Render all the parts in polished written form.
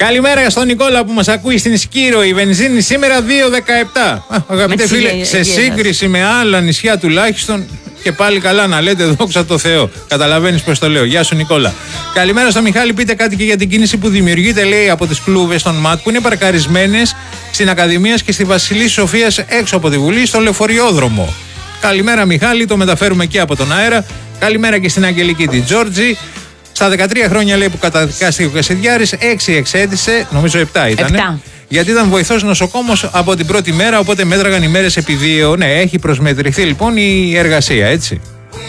Καλημέρα στον Νικόλα που μας ακούει στην Σκύρο. Η βενζίνη σήμερα 2,17. Αγαπητέ φίλε, σε σύγκριση με άλλα νησιά τουλάχιστον. Και πάλι καλά να λέτε, δόξα τω Θεώ. Καταλαβαίνεις πως το λέω. Γεια σου Νικόλα. Καλημέρα στο Μιχάλη. Πείτε κάτι και για την κίνηση που δημιουργείται, λέει, από τις κλούβες των ΜΑΤ που είναι παρκαρισμένες στην Ακαδημίας και στη Βασιλής Σοφίας έξω από τη Βουλή, στο λεωφοριόδρομο. Καλημέρα Μιχάλη, το μεταφέρουμε και από τον αέρα. Καλημέρα και στην Αγγελική τη Τζόρτζη. Στα 13 χρόνια, λέει, που καταδικάστηκε ο Κασιδιάρης, 6 εξέτησε, νομίζω 7 ήταν. Γιατί ήταν βοηθός νοσοκόμος από την πρώτη μέρα, οπότε μέτραγαν οι μέρες επί 2. Ναι, έχει προσμετρηθεί λοιπόν η εργασία, έτσι.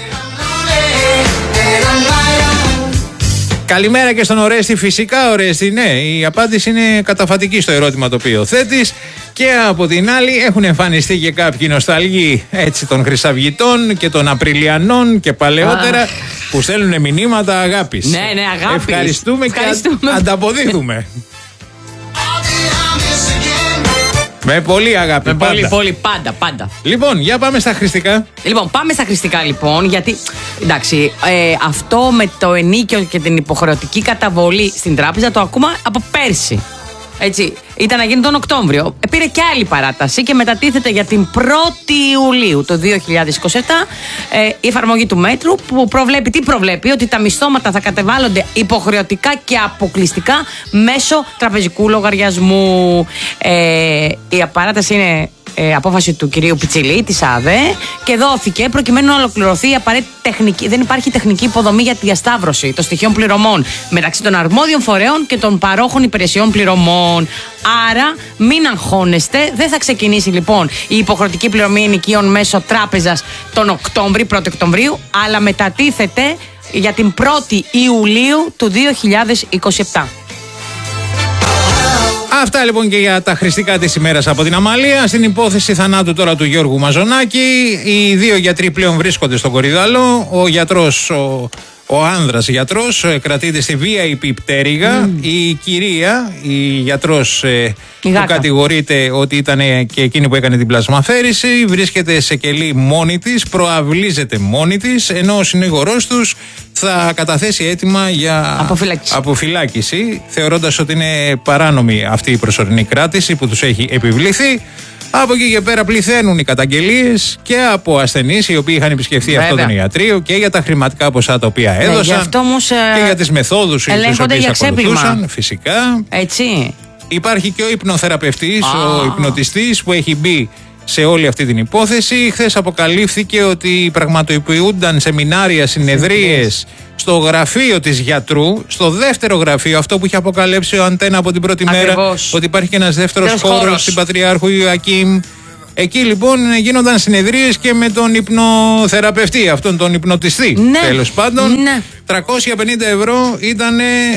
Καλημέρα και στον Ορέστη. Φυσικά, Ορέστη, ναι, η απάντηση είναι καταφατική στο ερώτημα το οποίο θέτεις. Και από την άλλη έχουν εμφανιστεί και κάποιοι νοσταλγοί, έτσι, των Χρυσαυγητών και των Απριλιανών και παλαιότερα που στέλνουν μηνύματα αγάπης. Ναι, αγάπης. Ευχαριστούμε και ανταποδίδουμε. Με πολύ αγάπη. Με πάντα. Πολύ, πάντα. Λοιπόν, για πάμε στα χρηστικά. Πάμε στα χρηστικά λοιπόν, γιατί εντάξει, αυτό με το ενίκιο και την υποχρεωτική καταβολή στην τράπεζα το ακούμε από πέρσι. Έτσι, ήταν να γίνει τον Οκτώβριο. Πήρε και άλλη παράταση και μετατίθεται για την 1η Ιουλίου το 2027 η εφαρμογή του μέτρου που προβλέπει ότι τα μισθώματα θα κατεβάλλονται υποχρεωτικά και αποκλειστικά μέσω τραπεζικού λογαριασμού. Η παράταση είναι απόφαση του κυρίου Πιτσιλή της ΑΔΕ και δόθηκε προκειμένου να ολοκληρωθεί η απαραίτητη τεχνική. Δεν υπάρχει τεχνική υποδομή για τη διασταύρωση των στοιχείων πληρωμών μεταξύ των αρμόδιων φορέων και των παρόχων υπηρεσιών πληρωμών. Άρα μην αγχώνεστε, δεν θα ξεκινήσει λοιπόν η υποχρεωτική πληρωμή ενοικίων μέσω τράπεζας τον 1 Οκτωβρίου, αλλά μετατίθεται για την 1η Ιουλίου του 2027. Αυτά λοιπόν και για τα χρηστικά της ημέρας από την Αμαλία. Στην υπόθεση θανάτου τώρα του Γιώργου Μαζονάκη, οι 2 γιατροί πλέον βρίσκονται στον Κορυδαλό. Ο γιατρός, ο άνδρας γιατρός, κρατείται στη VIP πτέρυγα. Η κυρία, η γιατρός που κατηγορείται ότι ήταν και εκείνη που έκανε την πλασμαφέρηση, βρίσκεται σε κελί μόνη της, προαυλίζεται μόνη της, ενώ ο συνήγορός τους θα καταθέσει αίτημα για αποφυλάκηση, θεωρώντας ότι είναι παράνομη αυτή η προσωρινή κράτηση που τους έχει επιβληθεί. Από εκεί και πέρα πληθαίνουν οι καταγγελίες και από ασθενείς οι οποίοι είχαν επισκεφθεί αυτό τον ιατρείο και για τα χρηματικά ποσά τα οποία έδωσαν και για τις μεθόδους τις οποίες ακολουθούσαν. Φυσικά. Έτσι. Υπάρχει και ο υπνοθεραπευτής, ο υπνοτιστής που έχει μπει σε όλη αυτή την υπόθεση. Χθες αποκαλύφθηκε ότι πραγματοποιούνταν σεμινάρια, συνεδρίες στο γραφείο της γιατρού, στο δεύτερο γραφείο, αυτό που είχε αποκαλύψει ο Αντένα από την πρώτη μέρα, ότι υπάρχει και ένας δεύτερος χώρος στην Πατριάρχου Ιωακήμ. Εκεί λοιπόν γίνονταν συνεδρίες και με τον υπνοθεραπευτή, αυτόν τον υπνοτιστή. Ναι. Τέλος πάντων, ναι. 350 ευρώ ήταν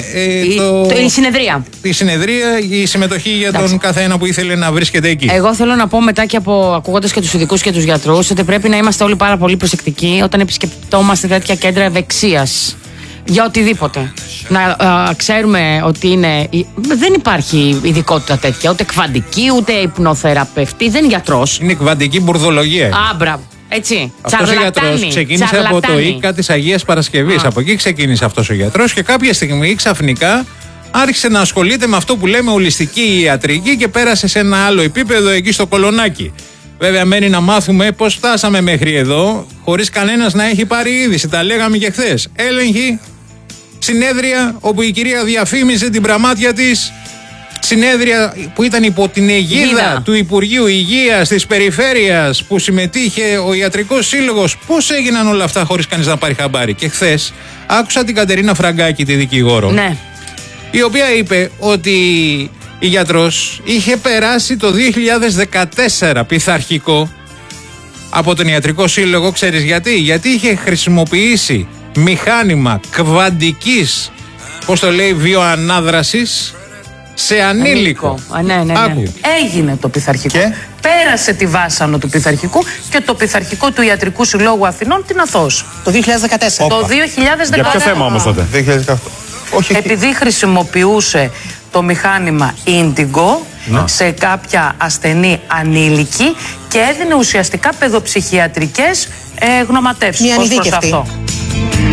η συνεδρία. Η συμμετοχή για τον καθένα που ήθελε να βρίσκεται εκεί. Εγώ θέλω να πω μετά και ακούγοντας και τους ειδικούς και τους γιατρούς ότι πρέπει να είμαστε όλοι πάρα πολύ προσεκτικοί όταν επισκεπτόμαστε τέτοια κέντρα ευεξίας. Για οτιδήποτε. Να ξέρουμε ότι δεν υπάρχει ειδικότητα τέτοια. Ούτε κβαντική, ούτε υπνοθεραπευτή. Δεν είναι γιατρός. Είναι κβαντική μπουρδολογία. Μπράβο. Έτσι. Αυτός ο γιατρός ξεκίνησε από το ΙΚΑ της Αγίας Παρασκευής. Από εκεί ξεκίνησε αυτός ο γιατρός και κάποια στιγμή ξαφνικά άρχισε να ασχολείται με αυτό που λέμε ολιστική ιατρική και πέρασε σε ένα άλλο επίπεδο εκεί στο Κολονάκι. Βέβαια, μένει να μάθουμε πώς φτάσαμε μέχρι εδώ, χωρίς κανένας να έχει πάρει είδηση. Τα λέγαμε και χθες. Έλεγχοι, συνέδρια όπου η κυρία διαφήμιζε την πραμάτια της, συνέδρια που ήταν υπό την αιγίδα του Υπουργείου Υγείας της Περιφέρειας που συμμετείχε ο Ιατρικός Σύλλογος. Πώς έγιναν όλα αυτά χωρίς κανείς να πάρει χαμπάρι? Και χθες άκουσα την Κατερίνα Φραγκάκη, τη δικηγόρο, ναι, η οποία είπε ότι η γιατρός είχε περάσει το 2014 πειθαρχικό από τον Ιατρικό Σύλλογο. Ξέρεις γιατί? Γιατί είχε χρησιμοποιήσει μηχάνημα κβαντικής, πώς το λέει, βιοανάδρασης σε ανήλικο. Ναι. Έγινε το πειθαρχικό. Πέρασε τη βάσανο του πειθαρχικού και το πειθαρχικό του Ιατρικού Συλλόγου Αθηνών την Αθώς. Το 2014. Το 2014. Για ποιο θέμα όμως τότε? 2018. Επειδή χρησιμοποιούσε το μηχάνημα Indigo σε κάποια ασθενή ανήλικη και έδινε ουσιαστικά παιδοψυχιατρικές γνωματεύσεις ως προς αυτό.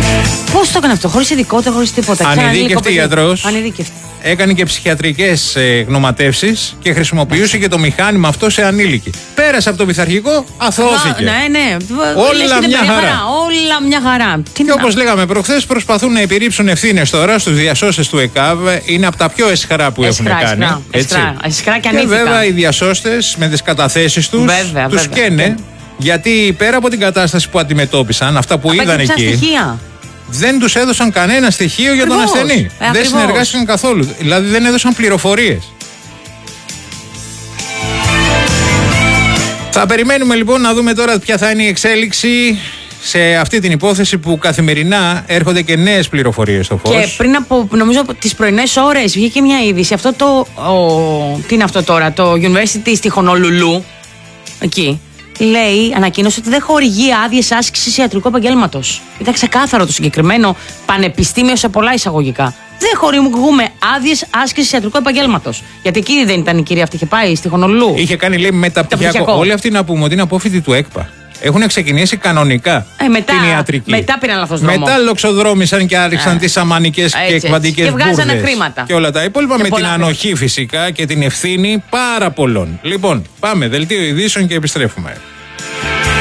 Πώς το έκανε αυτό, χωρίς ειδικότητα, χωρίς τίποτα? Ανειδίκευτη γιατρός. Έκανε και ψυχιατρικές γνωματεύσεις και χρησιμοποιούσε και το μηχάνημα αυτό σε ανήλικη. Πέρασε από το πειθαρχικό, αθώθηκε. Ναι. Όλα μια χαρά. Όλα μια χαρά. Και όπως λέγαμε προχθές, προσπαθούν να επιρρύψουν ευθύνες τώρα στους διασώστες του ΕΚΑΒ. Είναι από τα πιο αισχρά που έχουν κάνει. Αισχρά και ανήθικα. Και βέβαια οι διασώστες με τις καταθέσεις τους τους καίνε. Γιατί πέρα από την κατάσταση που αντιμετώπισαν, αυτά που είδαν εκεί. Δεν τους έδωσαν κανένα στοιχείο για τον ασθενή. Δεν συνεργάστηκαν καθόλου. Δηλαδή δεν έδωσαν πληροφορίες. Θα περιμένουμε λοιπόν να δούμε τώρα ποια θα είναι η εξέλιξη σε αυτή την υπόθεση που καθημερινά έρχονται και νέες πληροφορίες στο φως. Και πριν από, νομίζω, τις πρωινές ώρες βγήκε μια είδηση. Αυτό τι είναι αυτό τώρα, το University στη Χονολουλού, εκεί. Λέει, ανακοίνωσε ότι δεν χορηγεί άδειες άσκησης ιατρικού επαγγέλματος. Ήταν ξεκάθαρο το συγκεκριμένο πανεπιστήμιο σε πολλά εισαγωγικά. Δεν χορηγούμε άδειες άσκησης ιατρικού επαγγέλματος. Γιατί εκεί δεν ήταν η κυρία αυτή, είχε πάει στη Χονολουλού. Είχε κάνει, λέει, μεταπτυχιακό. Όλοι αυτοί να πούμε ότι είναι απόφοιτοι του ΕΚΠΑ. Έχουν ξεκινήσει κανονικά την ιατρική. Μετά πήραν λάθος δρόμο. Μετά λοξοδρόμησαν και άρχισαν τις σαμανικές και εκβαντικές μπουρδες. Και βγάζανε χρήματα. Και όλα τα υπόλοιπα με την ανοχή φυσικά και την ευθύνη πάρα πολλών. Λοιπόν, πάμε, δελτίο ειδήσεων και επιστρέφουμε.